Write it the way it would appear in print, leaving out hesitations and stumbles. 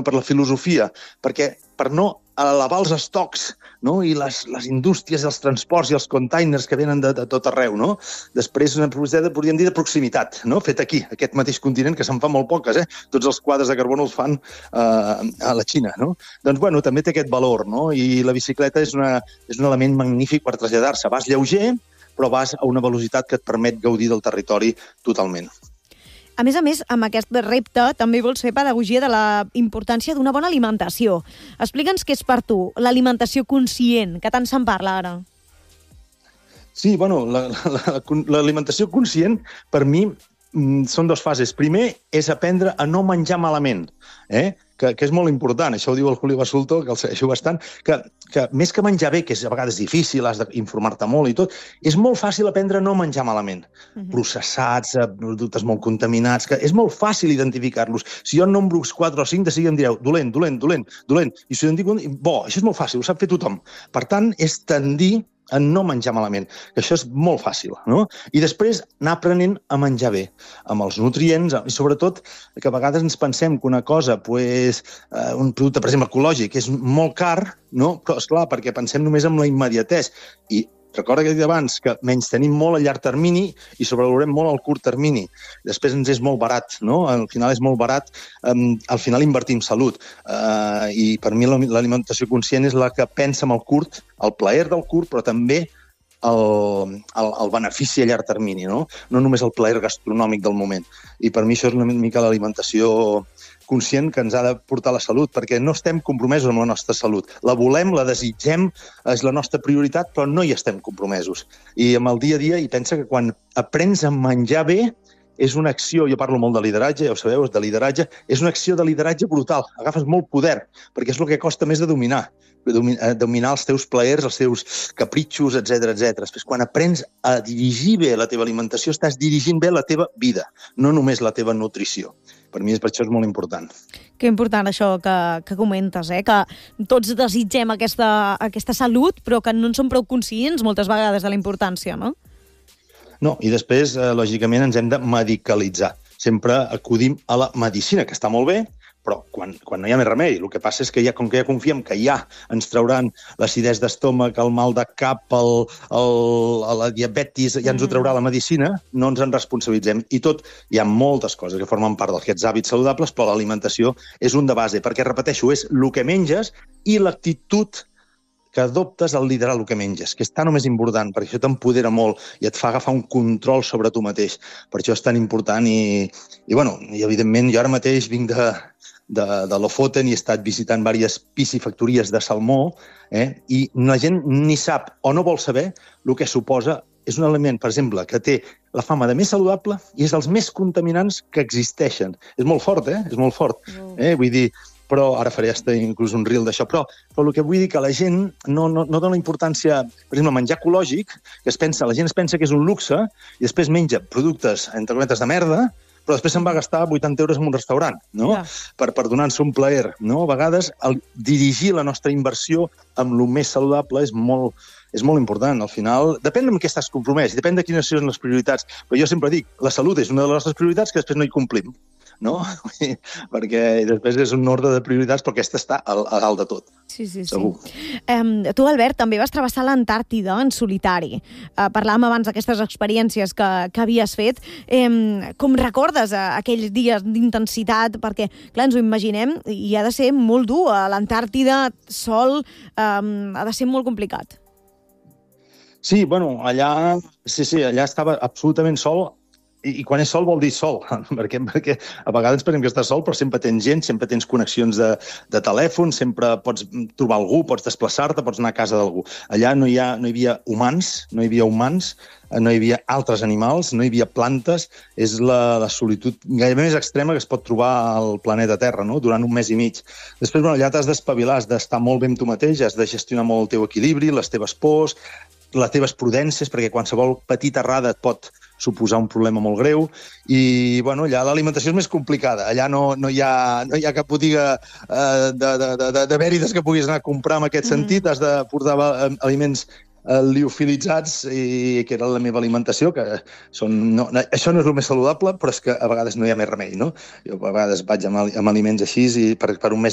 per la filosofia, perquè per no elevar els estocs, no? I les indústries, els transports i els containers que venen de tot arreu, no? Després una publicitat, podríem dir, de proximitat, no? Fet aquí, aquest mateix continent, que se'n fa molt poques, Tots els quadres de carbono els fan a la Xina, no? Doncs, bueno, també té aquest valor, no? I la bicicleta és un element magnífic per traslladar-se. Vas lleuger, però vas a una velocitat que et permet gaudir del territori totalment. A més, amb aquest repte també vols fer pedagogia de la importància d'una bona alimentació. Explica'ns què és per tu l'alimentació conscient, que tant se'n parla ara. Sí, bueno, l'alimentació conscient, per mi, són dues fases. Primer és aprendre a no menjar malament, que és molt important. Això ho diu el Julio Basulto, que el segueixo bastant, que més que menjar bé, que és a vegades difícil, has d'informar-te molt i tot, és molt fàcil aprendre a no menjar malament. Processats, productes molt contaminats, que és molt fàcil identificar-los. Si jo en nombro 4 o 5, de seguida em direu dolent, dolent, dolent, dolent. I si jo en dic bo, això és molt fàcil, ho sap fer tothom. Per tant, és tendir a no menjar malament, que això és molt fàcil, no? I després anar aprenent a menjar bé, amb els nutrients, i sobretot que a vegades ens pensem que una cosa, un producte, per exemple, ecològic, és molt car, no? Però, esclar, perquè pensem només en la immediatesa. I recorda que he dit abans que menys tenim molt a llarg termini i sobrevalorem molt al curt termini. Després ens és molt barat, no? Al final és molt barat, al final invertim salut. I per mi l'alimentació conscient és la que pensa en el curt, el plaer del curt, però també el benefici a llarg termini, no? No només el plaer gastronòmic del moment. I per mi això és una mica l'alimentació conscient que ens ha de portar la salut, perquè no estem compromesos amb la nostra salut. La volem, la desitgem, és la nostra prioritat, però no hi estem compromesos. I amb el dia a dia, i pensa que quan aprens a menjar bé, és una acció, jo parlo molt de lideratge, ja ho sabeu, de lideratge, és una acció de lideratge brutal. Agafes molt poder, perquè és el que costa més de dominar. Dominar els teus plaers, els teus capritxos, etc. Després, quan aprens a dirigir bé la teva alimentació, estàs dirigint bé la teva vida, no només la teva nutrició. Per mi per això és molt important. Que important això que comentes, que tots desitgem aquesta salut, però que no en som prou conscients moltes vegades de la importància, no? No, i després, lògicament, ens hem de medicalitzar. Sempre acudim a la medicina, que està molt bé, però quan no hi ha més remei. El que passa és que com que ja confiem que ja ens trauran l'acidesa d'estómac, el mal de cap, la diabetis, ja ens ho traurà la medicina, no ens en responsabilitzem. I tot, hi ha moltes coses que formen part d'aquests hàbits saludables, però l'alimentació és un de base, perquè, repeteixo, és el que menges i l'actitud que adoptes al liderar el que menges, que és tan o més important, perquè això t'empodera molt i et fa agafar un control sobre tu mateix. Per això és tan important i evidentment, jo ara mateix vinc de Lofoten i he estat visitant diverses piscifactories de salmó, i la gent ni sap o no vol saber el que suposa. És un aliment, per exemple, que té la fama de més saludable i és dels més contaminants que existeixen. És molt fort, És molt fort. Vull dir, però ara faré inclús un reel d'això, però el que vull dir que la gent no dona importància, per exemple, a menjar ecològic, la gent es pensa que és un luxe i després menja productes, entre cometes, de merda, però després se'n va gastar 80 euros en un restaurant, no? Per donar-se un plaer, no? A vegades, dirigir la nostra inversió amb el més saludable és molt important. Al final, depèn amb què estàs compromès i depèn de quines són les prioritats. Però jo sempre dic, la salut és una de les nostres prioritats que després no hi complim, no? Perquè després és un ordre de prioritats, però aquesta està a dalt de tot. Sí. Segur. Tu, Albert, també vas travessar l'Antàrtida en solitari. Parlàvem abans d'aquestes experiències que havies fet. Com recordes aquells dies d'intensitat? Perquè, clar, ens ho imaginem, i ha de ser molt dur a l'Antàrtida, sol, ha de ser molt complicat. Sí, allà estava absolutament sol. I quan és sol vol dir sol, perquè a vegades pensem que estàs sol, però sempre tens gent, sempre tens connexions de telèfon, sempre pots trobar algú, pots desplaçar-te, pots anar a casa d'algú. Allà no hi havia humans, no hi havia altres animals, no hi havia plantes. És la solitud gairebé més extrema que es pot trobar al planeta Terra, no? Durant un mes i mig. Després, allà t'has d'espavilar, has d'estar molt bé amb tu mateix, has de gestionar molt el teu equilibri, les teves pors, les teves prudències, perquè qualsevol petita errada et pot suposar un problema molt greu. I, allà l'alimentació és més complicada. Allà no hi ha cap botiga de bèrides que puguis anar a comprar en aquest sentit. Has de portar aliments liofilitzats, que era la meva alimentació, que això no és el més saludable, però és que a vegades no hi ha més remei, no? Jo a vegades vaig amb aliments així i per un mes